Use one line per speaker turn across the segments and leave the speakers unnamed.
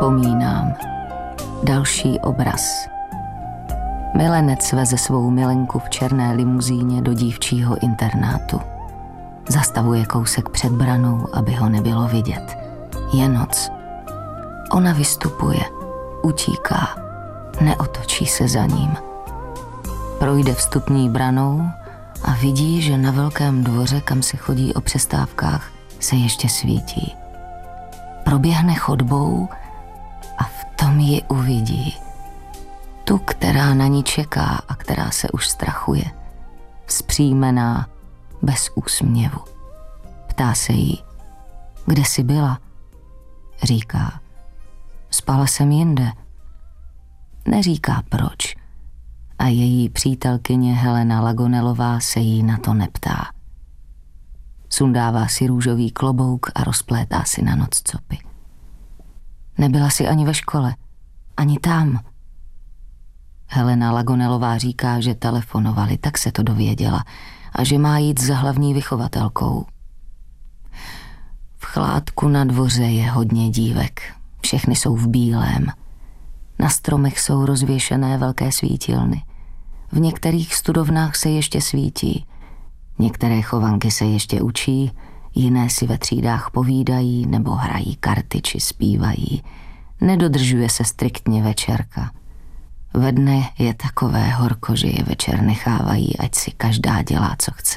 Vzpomínám. Další obraz. Milenec veze svou milenku v černé limuzíně do dívčího internátu. Zastavuje kousek před branou, aby ho nebylo vidět. Je noc. Ona vystupuje, utíká, neotočí se za ním. Projde vstupní branou a vidí, že na velkém dvoře, kam se chodí o přestávkách, se ještě svítí. Proběhne chodbou a v tom ji uvidí. Tu, která na ní čeká a která se už strachuje. Vzpřímená, bez úsměvu. Ptá se jí, kde jsi byla? Říká, spala jsem jinde. Neříká proč. A její přítelkyně Helena Lagonelová se jí na to neptá. Sundává si růžový klobouk a rozplétá si na noc copy. Nebyla jsi ani ve škole, ani tam. Helena Lagonelová říká, že telefonovali, tak se to dověděla a že má jít za hlavní vychovatelkou. V chládku na dvoře je hodně dívek, všechny jsou v bílém. Na stromech jsou rozvěšené velké svítilny. V některých studovnách se ještě svítí. Některé chovanky se ještě učí, jiné si ve třídách povídají nebo hrají karty či zpívají. Nedodržuje se striktně večerka. Ve dne je takové horko, že je večer nechávají, ať si každá dělá, co chce.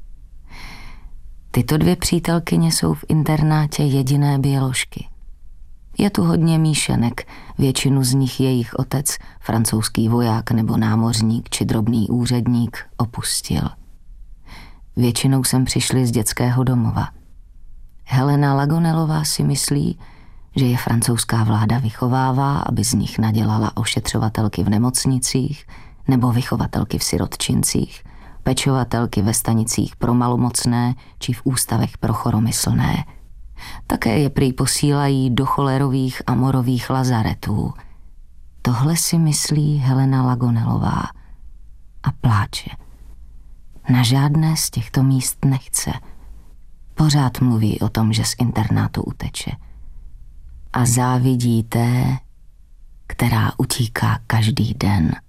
Tyto dvě přítelkyně jsou v internátě jediné běložky. Je tu hodně míšenek, většinu z nich jejich otec, francouzský voják nebo námořník či drobný úředník, opustil. Většinou sem přišli z dětského domova. Helena Lagonelová si myslí, že je francouzská vláda vychovává, aby z nich nadělala ošetřovatelky v nemocnicích nebo vychovatelky v sirotčincích, pečovatelky ve stanicích pro malomocné či v ústavech pro choromyslné. Také je prý posílají do cholerových a morových lazaretů. Tohle si myslí Helena Lagonelová a pláče. Na žádné z těchto míst nechce. Pořád mluví o tom, že z internátu uteče. A závidí té, která utíká každý den.